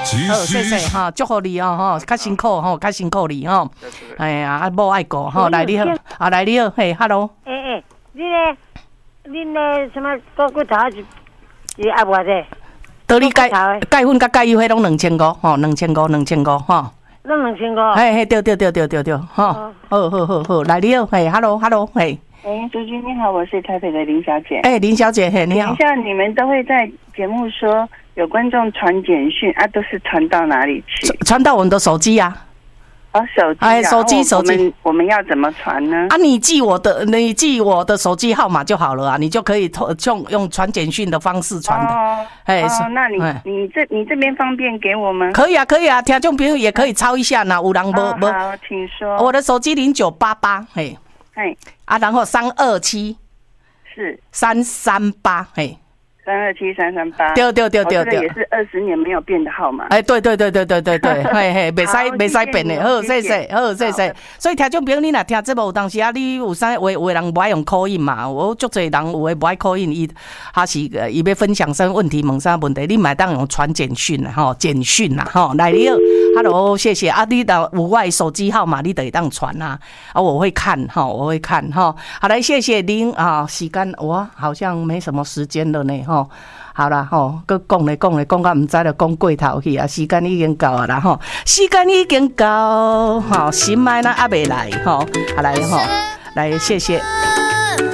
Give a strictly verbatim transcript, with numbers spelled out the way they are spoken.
好，谢谢哈，祝福你哦吼，较辛苦吼，较辛苦你吼。哎呀，啊某爱顾吼，来你好，啊来你好，嘿 ，hello。 哎哎，你呢？你呢？什么高骨头是是阿偌济？ 倒你钙钙粉甲钙油迄拢两千五吼，两千五，两千五吼。 拢两千五。 嘿嘿，对对对对对对，吼，好好好好，来你好，嘿 ，hello hello， 嘿。 哎，朱君你好，我是台北的林小姐。 哎，林小姐，嘿，你好。 等一下，你们都会在节目说有观众传简讯啊，都是传到哪里去？ 传到我们的手机啊。 哦，手机、啊。 哎，手机，手机。 我们我们要怎么传呢？ 啊，你记我的，你记我的手机号码就好了啊，你就可以用用传简讯的方式传的。 哦，哎，哦，那你你这你这边方便给我们？ 可以啊，可以啊，听众朋友也可以抄一下呢。有人无无？ 好，请说。 我的手机零九八八，嘿。 嘿， 啊，然后三二七是三三八，嘿， 三二七三三八， 对对对对对， 这也是二十年没有变的号码。 哎，对对对对对对对，嘿嘿，袂使袂使变的，好，谢谢，好，谢谢。所以听众朋友，你若听节目，有当时啊，你有啥有有人不爱用call in嘛？我足侪人有诶不爱call in，伊还是伊要分享啥问题，问啥问题，你嘛当用传简讯啦，吼，简讯啦，吼，来你好 ，hello， 谢谢啊，你的有我手机号码，你得当传啊，啊，我会看哈，我会看哈。好来，谢谢您啊，时间我好像没什么时间了呢，哈。好啦吼，佮讲咧讲咧讲到唔知了，讲过头去啊，时间已经到啊啦吼，时间已经到，吼，心爱咱还未来吼，好来吼，来谢谢。